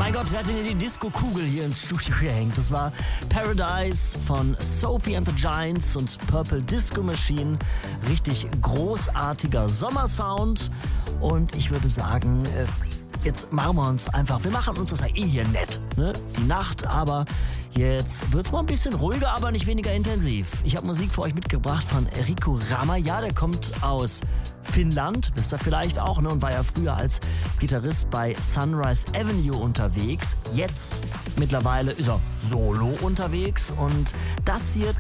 Mein Gott, wer hat denn die Disco-Kugel hier ins Studio gehängt? Das war Paradise von Sophie and the Giants und Purple Disco Machine. Richtig großartiger Sommersound. Und ich würde sagen, jetzt machen wir machen uns das ja eh hier nett, ne? Die Nacht, aber jetzt wird's mal ein bisschen ruhiger, aber nicht weniger intensiv. Ich habe Musik für euch mitgebracht von Riku Rama. Ja, der kommt aus Finnland, wisst ihr vielleicht auch, ne? Und war ja früher als Gitarrist bei Sunrise Avenue unterwegs. Jetzt mittlerweile ist er solo unterwegs und das hier